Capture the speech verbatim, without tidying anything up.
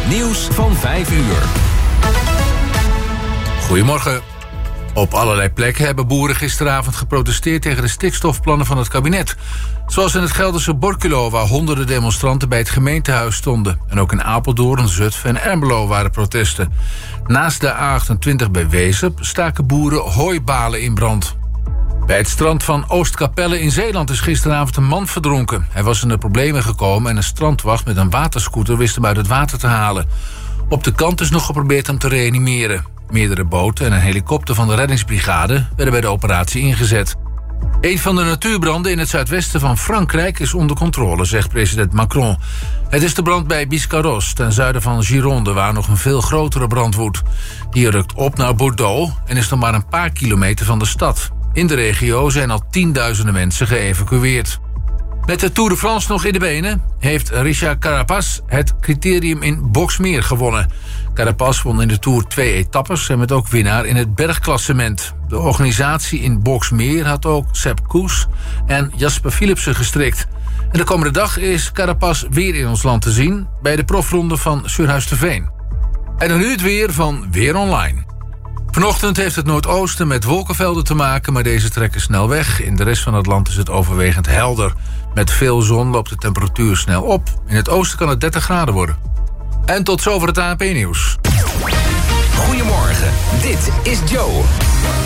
Het nieuws van vijf uur. Goedemorgen. Op allerlei plekken hebben boeren gisteravond geprotesteerd tegen de stikstofplannen van het kabinet. Zoals in het Gelderse Borculo, waar honderden demonstranten bij het gemeentehuis stonden. En ook in Apeldoorn, Zutphen en Ermelo waren protesten. Naast de A achtentwintig bij Wezep staken boeren hooibalen in brand. Bij het strand van Oostkapelle in Zeeland is gisteravond een man verdronken. Hij was in de problemen gekomen en een strandwacht met een waterscooter wist hem uit het water te halen. Op de kant is nog geprobeerd hem te reanimeren. Meerdere boten en een helikopter van de reddingsbrigade werden bij de operatie ingezet. Een van de natuurbranden in het zuidwesten van Frankrijk is onder controle, zegt president Macron. Het is de brand bij Biscarrosse, ten zuiden van Gironde, waar nog een veel grotere brand woedt. Die rukt op naar Bordeaux en is nog maar een paar kilometer van de stad. In de regio zijn al tienduizenden mensen geëvacueerd. Met de Tour de France nog in de benen heeft Richard Carapaz het criterium in Boxmeer gewonnen. Carapaz won in de Tour twee etappes en werd ook winnaar in het bergklassement. De organisatie in Boxmeer had ook Sepp Kuss en Jasper Philipsen gestrikt. En de komende dag is Carapaz weer in ons land te zien bij de profronde van Surhuis-te-Veen. En dan nu het weer van Weer Online. Vanochtend heeft het noordoosten met wolkenvelden te maken, maar deze trekken snel weg. In de rest van het land is het overwegend helder. Met veel zon loopt de temperatuur snel op. In het oosten kan het dertig graden worden. En tot zover het A N P-nieuws. Goedemorgen, dit is Joe.